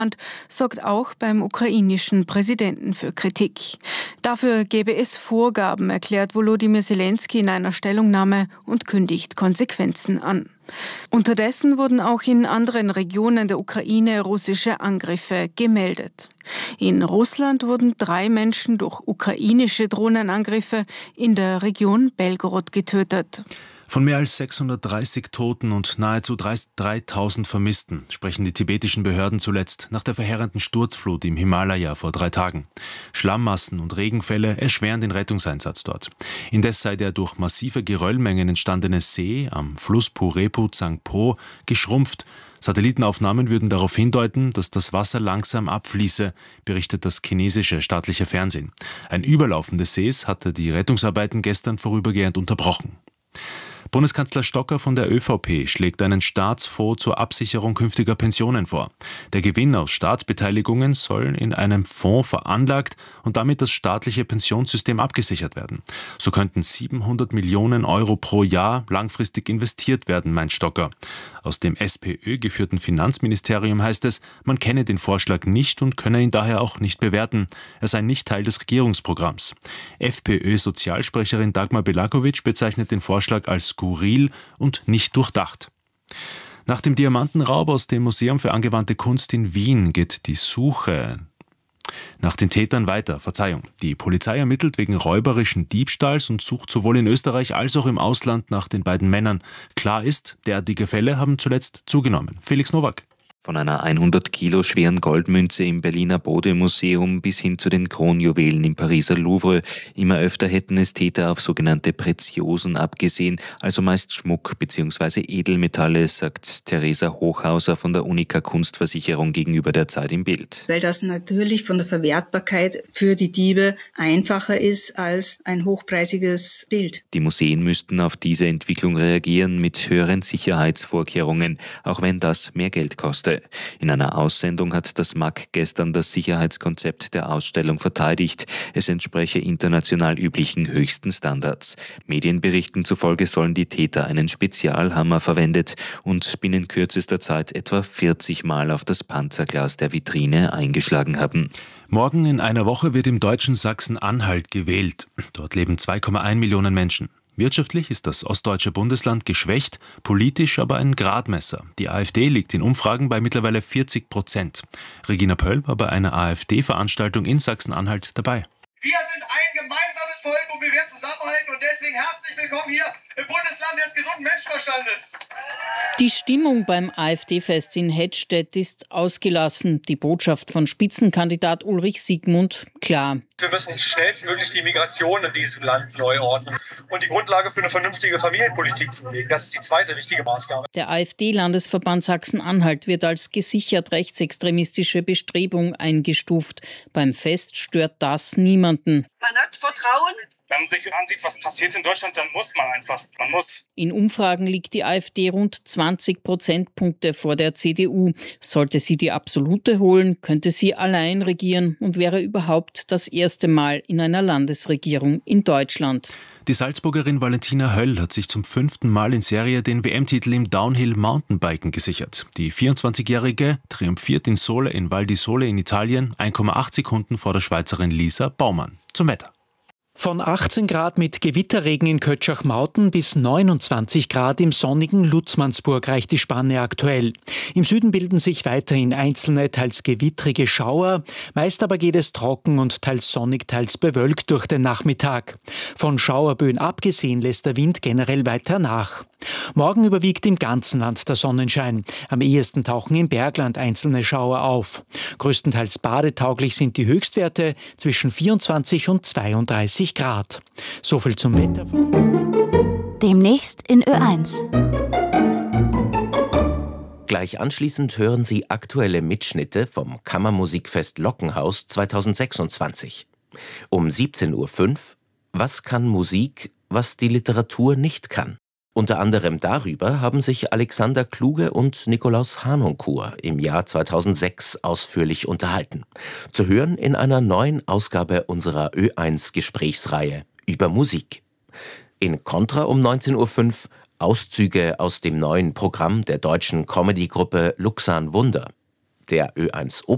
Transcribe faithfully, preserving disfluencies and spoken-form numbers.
sorgt auch beim ukrainischen Präsidenten für Kritik. Dafür gebe es Vorgaben, erklärt Volodymyr Zelensky in einer Stellungnahme und kündigt Konsequenzen an. Unterdessen wurden auch in anderen Regionen der Ukraine russische Angriffe gemeldet. In Russland wurden drei Menschen durch ukrainische Drohnenangriffe in der Region Belgorod getötet. Von mehr als sechshundertdreißig Toten und nahezu dreitausend Vermissten sprechen die tibetischen Behörden zuletzt nach der verheerenden Sturzflut im Himalaya vor drei Tagen. Schlammmassen und Regenfälle erschweren den Rettungseinsatz dort. Indes sei der durch massive Geröllmengen entstandene See am Fluss Purepu Tsangpo geschrumpft. Satellitenaufnahmen würden darauf hindeuten, dass das Wasser langsam abfließe, berichtet das chinesische staatliche Fernsehen. Ein Überlaufen des Sees hatte die Rettungsarbeiten gestern vorübergehend unterbrochen. Bundeskanzler Stocker von der ÖVP schlägt einen Staatsfonds zur Absicherung künftiger Pensionen vor. Der Gewinn aus Staatsbeteiligungen soll in einem Fonds veranlagt und damit das staatliche Pensionssystem abgesichert werden. So könnten siebenhundert Millionen Euro pro Jahr langfristig investiert werden, meint Stocker. Aus dem SPÖ-geführten Finanzministerium heißt es, man kenne den Vorschlag nicht und könne ihn daher auch nicht bewerten. Er sei nicht Teil des Regierungsprogramms. FPÖ-Sozialsprecherin Dagmar Belakovic bezeichnet den Vorschlag als skurril und nicht durchdacht. Nach dem Diamantenraub aus dem Museum für angewandte Kunst in Wien geht die Suche nach den Tätern weiter. Verzeihung. Die Polizei ermittelt wegen räuberischen Diebstahls und sucht sowohl in Österreich als auch im Ausland nach den beiden Männern. Klar ist, derartige Fälle haben zuletzt zugenommen. Felix Nowak. Von einer hundert Kilo schweren Goldmünze im Berliner Bode-Museum bis hin zu den Kronjuwelen im Pariser Louvre. Immer öfter hätten es Täter auf sogenannte Preziosen abgesehen, also meist Schmuck bzw. Edelmetalle, sagt Theresa Hochhauser von der Unica Kunstversicherung gegenüber der Zeit im Bild. Weil das natürlich von der Verwertbarkeit für die Diebe einfacher ist als ein hochpreisiges Bild. Die Museen müssten auf diese Entwicklung reagieren mit höheren Sicherheitsvorkehrungen, auch wenn das mehr Geld kostet. In einer Aussendung hat das M A K gestern das Sicherheitskonzept der Ausstellung verteidigt. Es entspreche international üblichen höchsten Standards. Medienberichten zufolge sollen die Täter einen Spezialhammer verwendet und binnen kürzester Zeit etwa vierzig Mal auf das Panzerglas der Vitrine eingeschlagen haben. Morgen in einer Woche wird im deutschen Sachsen-Anhalt gewählt. Dort leben zwei Komma eins Millionen Menschen. Wirtschaftlich ist das ostdeutsche Bundesland geschwächt, politisch aber ein Gradmesser. Die AfD liegt in Umfragen bei mittlerweile vierzig Prozent. Regina Pöll war bei einer AfD-Veranstaltung in Sachsen-Anhalt dabei. Wir sind ein gemeinsames Volk und wir werden zusammenhalten und deswegen herzlich willkommen hier im Bundesland des gesunden Menschenverstandes. Die Stimmung beim AfD-Fest in Hettstedt ist ausgelassen. Die Botschaft von Spitzenkandidat Ulrich Siegmund klar. Wir müssen schnellstmöglich die Migration in diesem Land neu ordnen und die Grundlage für eine vernünftige Familienpolitik zu legen. Das ist die zweite wichtige Maßgabe. Der AfD-Landesverband Sachsen-Anhalt wird als gesichert rechtsextremistische Bestrebung eingestuft. Beim Fest stört das niemanden. Man hat Vertrauen. Wenn man sich ansieht, was passiert in Deutschland, dann muss man einfach. Man muss. In Umfragen liegt die AfD rund zwanzig Prozentpunkte vor der C D U. Sollte sie die absolute holen, könnte sie allein regieren und wäre überhaupt das erste Mal in einer Landesregierung in Deutschland. Die Salzburgerin Valentina Höll hat sich zum fünften Mal in Serie den W M-Titel im Downhill-Mountainbiken gesichert. Die vierundzwanzigjährige triumphiert in Sole in Val di Sole in Italien eins Komma acht Sekunden vor der Schweizerin Lisa Baumann. Zum Wetter. Von achtzehn Grad mit Gewitterregen in Kötschach-Mauten bis neunundzwanzig Grad im sonnigen Lutzmannsburg reicht die Spanne aktuell. Im Süden bilden sich weiterhin einzelne, teils gewittrige Schauer. Meist aber geht es trocken und teils sonnig, teils bewölkt durch den Nachmittag. Von Schauerböen abgesehen lässt der Wind generell weiter nach. Morgen überwiegt im ganzen Land der Sonnenschein. Am ehesten tauchen im Bergland einzelne Schauer auf. Größtenteils badetauglich sind die Höchstwerte zwischen vierundzwanzig und zweiunddreißig Grad. So viel zum Wetter. Demnächst in Ö eins. Gleich anschließend hören Sie aktuelle Mitschnitte vom Kammermusikfest Lockenhaus zweitausendsechsundzwanzig. Um siebzehn Uhr fünf Was kann Musik, was die Literatur nicht kann? Unter anderem darüber haben sich Alexander Kluge und Nikolaus Harnoncourt im Jahr zweitausendsechs ausführlich unterhalten. Zu hören in einer neuen Ausgabe unserer Ö eins Gesprächsreihe über Musik. In Contra um neunzehn Uhr fünf Auszüge aus dem neuen Programm der deutschen Comedy-Gruppe Luxan Wunder. Der Ö eins Oper